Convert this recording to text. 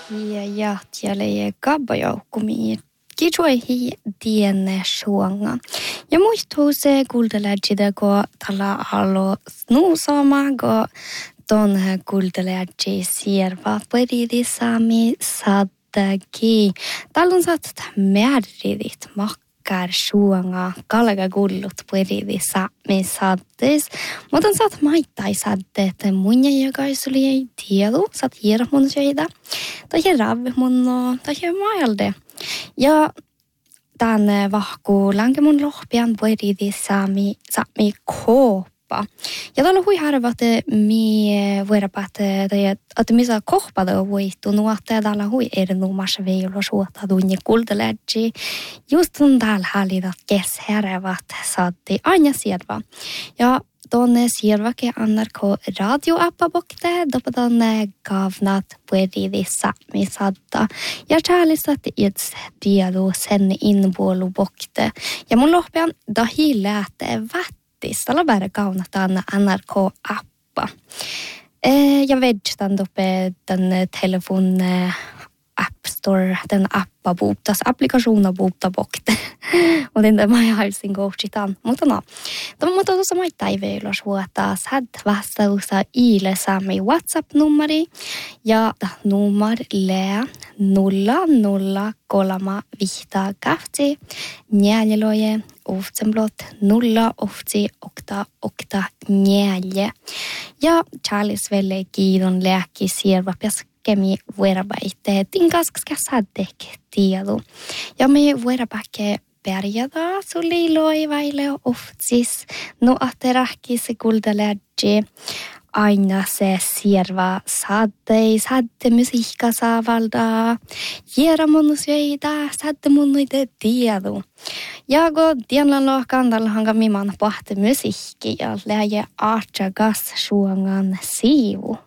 Ja jäljellä kabbajoukkumiin. Kiitsuihin tienne suonga. Ja muistuu se kuultelejide, kun tällä alo snuusama, kun ton kuultelejide sierva peridi saami sattaki. Tällä on saattaa määridit makkar suonga, kalga kullut peridi saami sattis. Mutta on saat maittai satte, että munja jakaisuli ei tiedä, saat hierra mun söitä. Tai hierravve mun, tai hierra ja tänne vahkuu länke mun lohpian voididi saami kooppa. Ja täällä hui harva, että mi voidapa, että mi saa kohpada voittu nuotta, ja täällä hui erinomaisen veilo suota tunni kulteledji. Just on täällä hallita kes hervat saatti aina sierva. Ja tuonne siervake NRK radioappa bokte, dopataan gavnat pueridissa misadda. Ja täälisät itse dialo sen inpuolu bokte. Ja mun lohpean dahi lähtee vättis. Tällä päällä kaunataan NRK-appa. Ja vedjtan dope den telefon App Store, den appa buutas, applikationer buuta bokte. Och det är mig halsin gochitan. Mutta no. Tämä on tuossa maittai veilo suota sad vastausa ile sami WhatsApp-numeri ja nummer le 003 vihta kahti neljäloje oftsenblot 09884. Ja Charles velle kiidon lääkki sierva kemi vuorapäitte tinkaskas saddek tiedu. Ja me vuorapäkke pärjätä suli loivaille oftsis. No ahterähki se kultalädji. Aina se sierva sadde musiikka saavalda. Jera monus jöitä, sadde monnuite tiedu. Ja kun tienlan lohkandalla hanka miman pahte musiikki ja läjä aatsagas suongan siivu.